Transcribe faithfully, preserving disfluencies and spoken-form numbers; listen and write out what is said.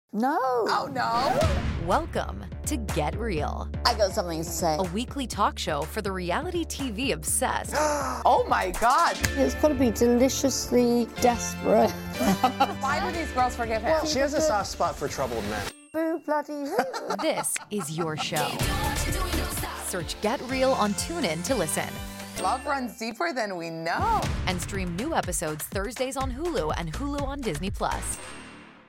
No. Oh, no. Welcome to Get Real, I got something to say. a weekly talk show for the reality T V obsessed Oh, my God. It's got to be deliciously desperate. Why do these girls forgive him? She has a soft spot for troubled men. Boo bloody who. This is your show. Search Get Real on TuneIn to listen. Love runs deeper than we know. And stream new episodes Thursdays on Hulu and Hulu on Disney Plus.